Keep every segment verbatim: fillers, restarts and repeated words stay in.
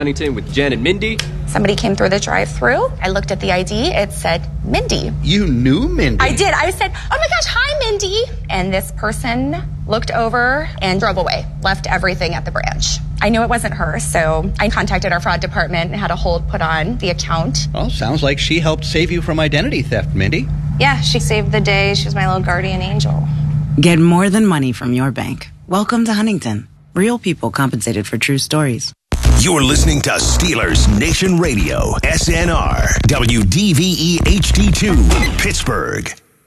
Huntington with Jen and Mindy. Somebody came through the drive-thru. I looked at the I D. It said Mindy. You knew Mindy? I did. I said, oh my gosh, hi, Mindy. And this person looked over and drove away, left everything at the branch. I knew it wasn't her, so I contacted our fraud department and had a hold put on the account. Well, sounds like she helped save you from identity theft, Mindy. Yeah, she saved the day. She was my little guardian angel. Get more than money from your bank. Welcome to Huntington. Real people compensated for true stories. You're listening to Steelers Nation Radio, S N R, W D V E H D two, Pittsburgh.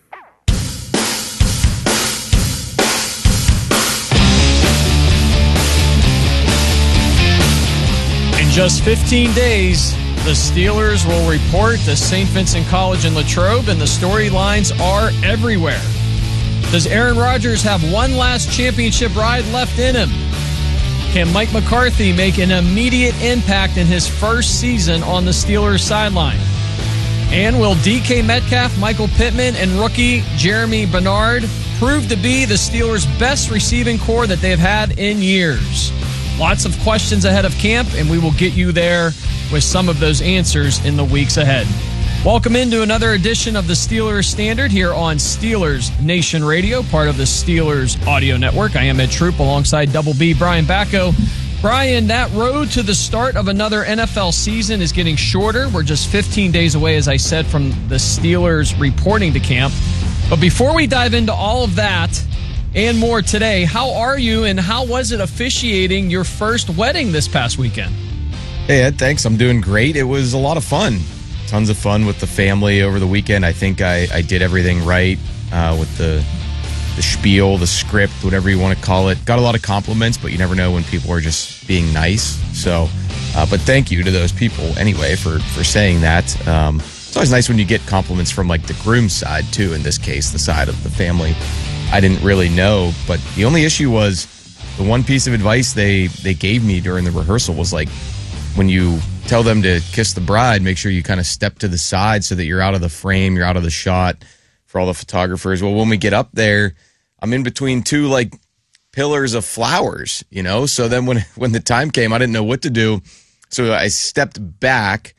In just fifteen days, the Steelers will report to Saint Vincent College in Latrobe, and the storylines are everywhere. Does Aaron Rodgers have one last championship ride left in him? Can Mike McCarthy make an immediate impact in his first season on the Steelers sideline? And will D K Metcalf, Michael Pittman, and rookie Jeremy Bernard prove to be the Steelers' best receiving core that they've had in years? Lots of questions ahead of camp, and we will get you there with some of those answers in the weeks ahead. Welcome into another edition of the Steelers Standard here on Steelers Nation Radio, part of the Steelers Audio Network. I am Ed Troop alongside Double B, Brian Bacco. Brian, that road to the start of another N F L season is getting shorter. We're just fifteen days away, as I said, from the Steelers reporting to camp. But before we dive into all of that and more today, how are you and how was it officiating your first wedding this past weekend? Hey, Ed, thanks. I'm doing great. It was a lot of fun. Tons of fun with the family over the weekend. I think I, I did everything right uh, with the the spiel, the script, whatever you want to call it. Got a lot of compliments, but you never know when people are just being nice. So, uh, but thank you to those people anyway for, for saying that. Um, it's always nice when you get compliments from like the groom's side too, in this case, the side of the family I didn't really know. But the only issue was the one piece of advice they, they gave me during the rehearsal was like, when you tell them to kiss the bride, make sure you kind of step to the side so that you're out of the frame, you're out of the shot for all the photographers. Well, when we get up there, I'm in between two like pillars of flowers, you know? So then when, when the time came, I didn't know what to do. So I stepped back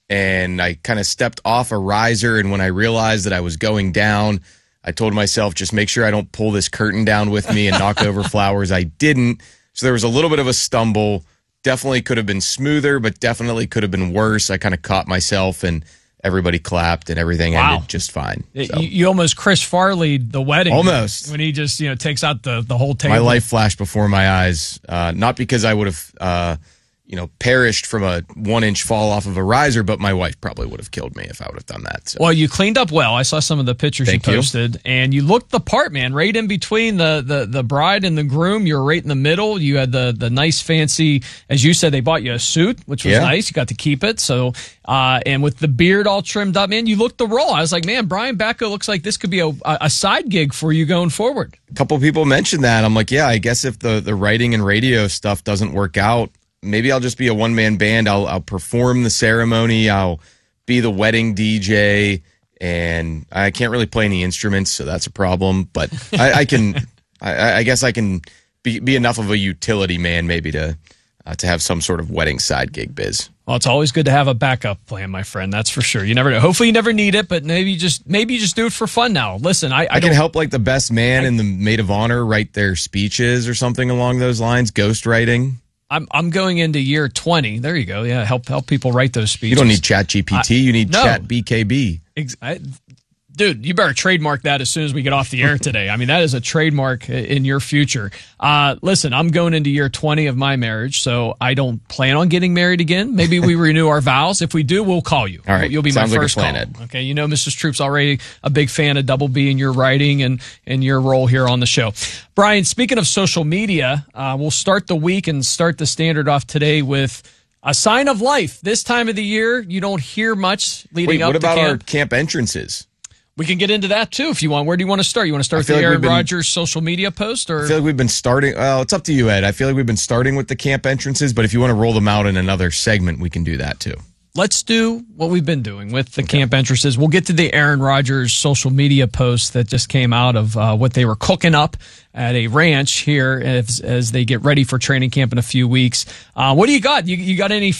and I kind of stepped off a riser. And when I realized that I was going down, I told myself, just make sure I don't pull this curtain down with me and knock over flowers. I didn't. So there was a little bit of a stumble. Definitely could have been smoother, but definitely could have been worse. I kind of caught myself, and everybody clapped, and everything wow. ended just fine. So. You, you almost Chris Farley the wedding. Almost. When he just, you know, takes out the, the whole table. My life flashed before my eyes, uh, not because I would have, uh, you know, perished from a one-inch fall off of a riser, but my wife probably would have killed me if I would have done that. So. Well, you cleaned up well. I saw some of the pictures Thank you posted, you. and you looked the part, man. Right in between the, the, the bride and the groom, you were right in the middle. You had the the nice, fancy, as you said, they bought you a suit, which was yeah. nice. You got to keep it. So, uh, and with the beard all trimmed up, man, you looked the role. I was like, man, Brian Bacco looks like this could be a, a side gig for you going forward. A couple people mentioned that. I'm like, yeah, I guess if the, the writing and radio stuff doesn't work out, maybe I'll just be a one-man band. I'll, I'll perform the ceremony. I'll be the wedding D J, and I can't really play any instruments, so that's a problem. But I, I can, I, I guess I can be, be enough of a utility man maybe to uh, to have some sort of wedding side gig biz. Well, it's always good to have a backup plan, my friend. That's for sure. You never know. Hopefully, you never need it, but maybe you just maybe you just do it for fun now. Listen, I I, I can help like the best man I, and the maid of honor write their speeches or something along those lines. Ghostwriting. I'm I'm going into year twenty. There you go. Yeah, help help people write those speeches. You don't need Chat G P T. I, you need no. Chat B K B. Ex- I, dude, you better trademark that as soon as we get off the air today. I mean, that is a trademark in your future. Uh, listen, I'm going into year twenty of my marriage, so I don't plan on getting married again. Maybe we renew our vows. If we do, we'll call you. All right. You'll be Sounds my like first a plan, call. Ed. Okay. You know, Missus Troop's already a big fan of Double B and your writing and, and your role here on the show. Brian, speaking of social media, uh, we'll start the week and start the Standard off today with a sign of life. This time of the year, you don't hear much leading Wait, up what to about camp. our camp entrances? We can get into that too if you want. Where do you want to start? You want to start with the like Aaron been, Rodgers social media post? Or I feel like we've been starting. Well, it's up to you, Ed. I feel like we've been starting with the camp entrances, but if you want to roll them out in another segment, we can do that too. Let's do what we've been doing with the okay. camp entrances. We'll get to the Aaron Rodgers social media post that just came out of uh, what they were cooking up at a ranch here as, as they get ready for training camp in a few weeks. Uh, what do you got? You, you got any